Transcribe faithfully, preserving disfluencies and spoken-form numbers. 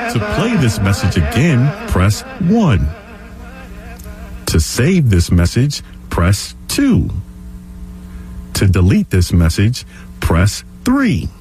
To play this message again, press one. To save this message, press two. To delete this message, press three.